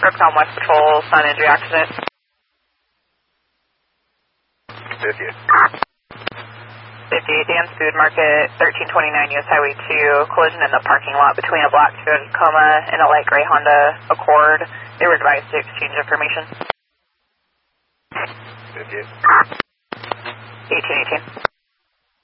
Repcom West Patrol, sign injury accident. 58. 58 Dan's Food Market, 1329 US Highway 2, collision in the parking lot between a black Toyota Tacoma and a light gray Honda Accord. They were advised to exchange information. 58. 1818.